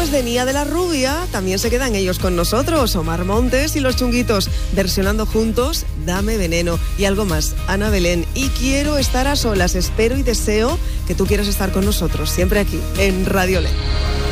después de Nia de la Rubia, también se quedan ellos con nosotros, Omar Montes y Los Chunguitos, versionando juntos Dame Veneno y algo más, Ana Belén. Y quiero estar a solas, espero y deseo que tú quieras estar con nosotros, siempre aquí, en Radio Le.